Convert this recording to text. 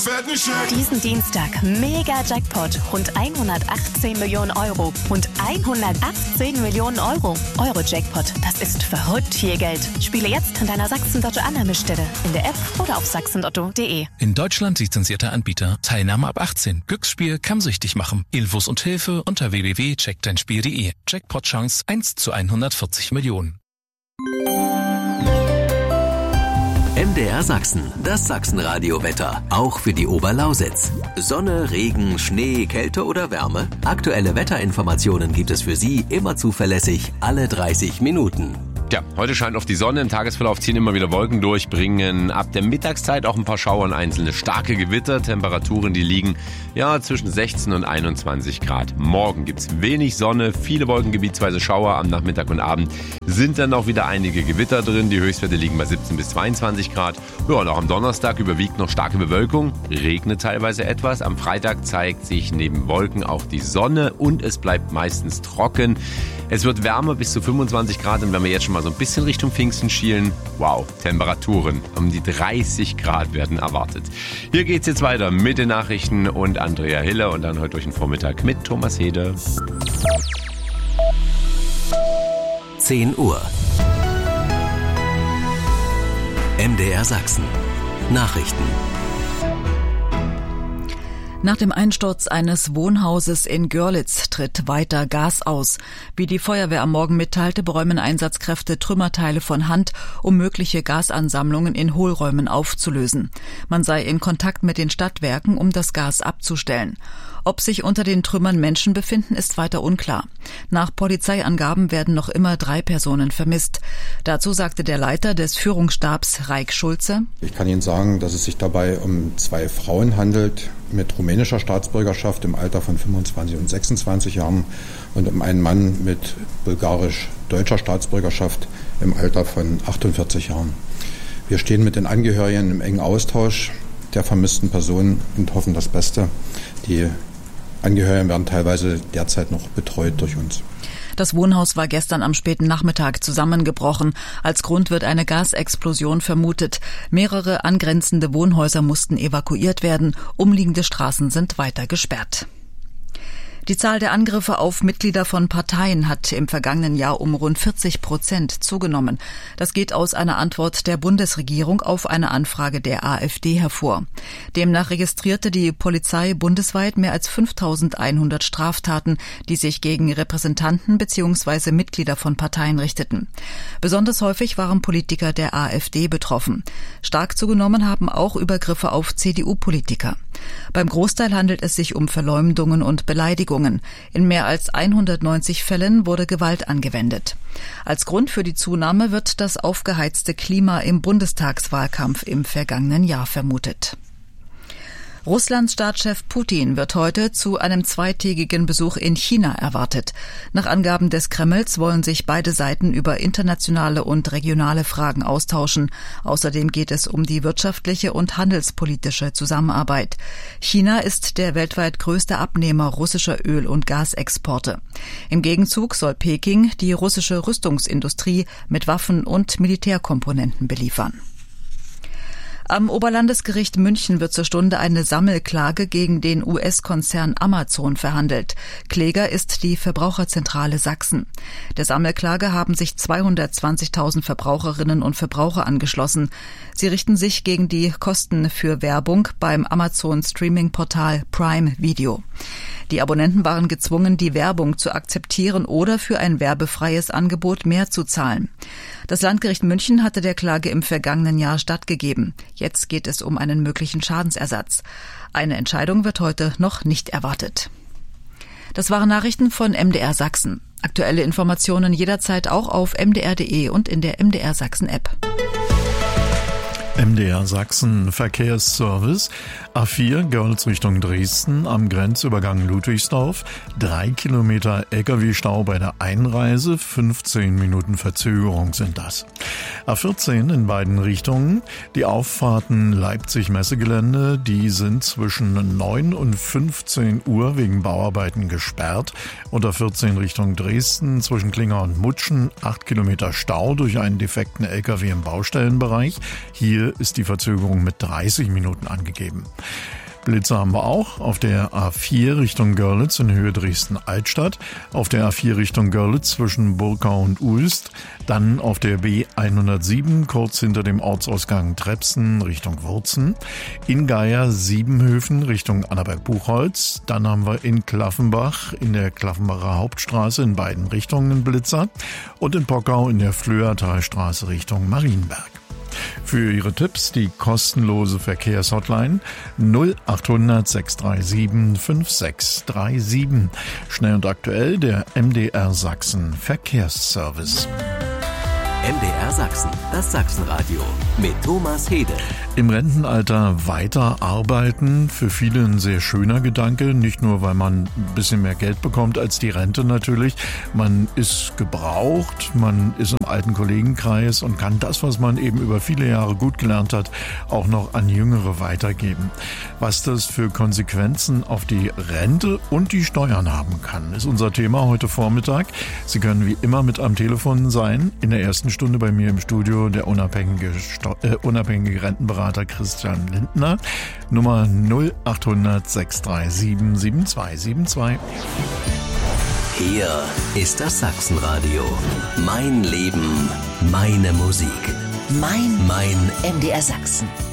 Diesen Dienstag Mega-Jackpot, rund 118 Millionen Euro und 118 Millionen Euro. Euro-Jackpot, das ist verrückt viel Geld. Spiele jetzt an deiner Sachsen-Lotto-Annahmestelle, in der App oder auf sachsenlotto.de. In Deutschland lizenzierter Anbieter. Teilnahme ab 18. Glücksspiel kann süchtig machen. Infos und Hilfe unter www.checkdeinspiel.de. Jackpot-Chance 1 zu 140 Millionen. MDR Sachsen, das Sachsenradio-Wetter, auch für die Oberlausitz. Sonne, Regen, Schnee, Kälte oder Wärme? Aktuelle Wetterinformationen gibt es für Sie immer zuverlässig, alle 30 Minuten. Ja, heute scheint auf die Sonne, im Tagesverlauf ziehen immer wieder Wolken durch, bringen ab der Mittagszeit auch ein paar Schauer und einzelne starke Gewitter. Temperaturen, die liegen zwischen 16 und 21 Grad. Morgen gibt's wenig Sonne, viele Wolken, gebietsweise Schauer. Am Nachmittag und Abend sind dann auch wieder einige Gewitter drin. Die Höchstwerte liegen bei 17 bis 22 Grad. Ja, und auch am Donnerstag überwiegt noch starke Bewölkung, regnet teilweise etwas. Am Freitag zeigt sich neben Wolken auch die Sonne und es bleibt meistens trocken. Es wird wärmer bis zu 25 Grad und wenn wir jetzt schon mal so ein bisschen Richtung Pfingsten schielen, wow, Temperaturen um die 30 Grad werden erwartet. Hier geht's jetzt weiter mit den Nachrichten und Andrea Hille und dann heute durch den Vormittag mit Thomas Hede. 10 Uhr. MDR Sachsen. Nachrichten. Nach dem Einsturz eines Wohnhauses in Görlitz tritt weiter Gas aus. Wie die Feuerwehr am Morgen mitteilte, beräumen Einsatzkräfte Trümmerteile von Hand, um mögliche Gasansammlungen in Hohlräumen aufzulösen. Man sei in Kontakt mit den Stadtwerken, um das Gas abzustellen. Ob sich unter den Trümmern Menschen befinden, ist weiter unklar. Nach Polizeiangaben werden noch immer 3 Personen vermisst. Dazu sagte der Leiter des Führungsstabs, Raik Schulze: Ich kann Ihnen sagen, dass es sich dabei um 2 Frauen handelt, mit rumänischer Staatsbürgerschaft im Alter von 25 und 26 Jahren und um einen Mann mit bulgarisch-deutscher Staatsbürgerschaft im Alter von 48 Jahren. Wir stehen mit den Angehörigen im engen Austausch der vermissten Personen und hoffen das Beste. Die Angehörigen werden teilweise derzeit noch betreut durch uns. Das Wohnhaus war gestern am späten Nachmittag zusammengebrochen. Als Grund wird eine Gasexplosion vermutet. Mehrere angrenzende Wohnhäuser mussten evakuiert werden. Umliegende Straßen sind weiter gesperrt. Die Zahl der Angriffe auf Mitglieder von Parteien hat im vergangenen Jahr um rund 40% zugenommen. Das geht aus einer Antwort der Bundesregierung auf eine Anfrage der AfD hervor. Demnach registrierte die Polizei bundesweit mehr als 5.100 Straftaten, die sich gegen Repräsentanten bzw. Mitglieder von Parteien richteten. Besonders häufig waren Politiker der AfD betroffen. Stark zugenommen haben auch Übergriffe auf CDU-Politiker. Beim Großteil handelt es sich um Verleumdungen und Beleidigungen. In mehr als 190 Fällen wurde Gewalt angewendet. Als Grund für die Zunahme wird das aufgeheizte Klima im Bundestagswahlkampf im vergangenen Jahr vermutet. Russlands Staatschef Putin wird heute zu einem 2-tägigen Besuch in China erwartet. Nach Angaben des Kremls wollen sich beide Seiten über internationale und regionale Fragen austauschen. Außerdem geht es um die wirtschaftliche und handelspolitische Zusammenarbeit. China ist der weltweit größte Abnehmer russischer Öl- und Gasexporte. Im Gegenzug soll Peking die russische Rüstungsindustrie mit Waffen und Militärkomponenten beliefern. Am Oberlandesgericht München wird zur Stunde eine Sammelklage gegen den US-Konzern Amazon verhandelt. Kläger ist die Verbraucherzentrale Sachsen. Der Sammelklage haben sich 220.000 Verbraucherinnen und Verbraucher angeschlossen. Sie richten sich gegen die Kosten für Werbung beim Amazon-Streaming-Portal Prime Video. Die Abonnenten waren gezwungen, die Werbung zu akzeptieren oder für ein werbefreies Angebot mehr zu zahlen. Das Landgericht München hatte der Klage im vergangenen Jahr stattgegeben. Jetzt geht es um einen möglichen Schadensersatz. Eine Entscheidung wird heute noch nicht erwartet. Das waren Nachrichten von MDR Sachsen. Aktuelle Informationen jederzeit auch auf mdr.de und in der MDR Sachsen App. MDR Sachsen Verkehrsservice. A4 Görlitz Richtung Dresden am Grenzübergang Ludwigsdorf. 3 Kilometer LKW-Stau bei der Einreise. 15 Minuten Verzögerung sind das. A14 in beiden Richtungen. Die Auffahrten Leipzig-Messegelände, die sind zwischen 9 und 15 Uhr wegen Bauarbeiten gesperrt. Und A14 Richtung Dresden zwischen Klinger und Mutschen 8 Kilometer Stau durch einen defekten LKW im Baustellenbereich. Hier Hier ist die Verzögerung mit 30 Minuten angegeben. Blitzer haben wir auch auf der A4 Richtung Görlitz in Höhe Dresden-Altstadt, auf der A4 Richtung Görlitz zwischen Burkau und Uelst, dann auf der B107 kurz hinter dem Ortsausgang Trepsen Richtung Wurzen, in Geier Siebenhöfen Richtung Annaberg-Buchholz, dann haben wir in Klaffenbach in der Klaffenbacher Hauptstraße in beiden Richtungen Blitzer und in Pockau in der Flöhertalstraße Richtung Marienberg. Für Ihre Tipps die kostenlose Verkehrshotline 0800 637 5637. Schnell und aktuell der MDR Sachsen Verkehrsservice. MDR Sachsen, das Sachsenradio mit Thomas Hede. Im Rentenalter weiter arbeiten, für viele ein sehr schöner Gedanke, nicht nur, weil man ein bisschen mehr Geld bekommt als die Rente natürlich. Man ist gebraucht, man ist im alten Kollegenkreis und kann das, was man eben über viele Jahre gut gelernt hat, auch noch an Jüngere weitergeben. Was das für Konsequenzen auf die Rente und die Steuern haben kann, ist unser Thema heute Vormittag. Sie können wie immer mit am Telefon sein. In der ersten Stunde bei mir im Studio der unabhängige Rentenberater Christian Lindner. Nummer 0800 637 7272. Hier ist das Sachsenradio. Mein Leben, meine Musik. Mein MDR Sachsen.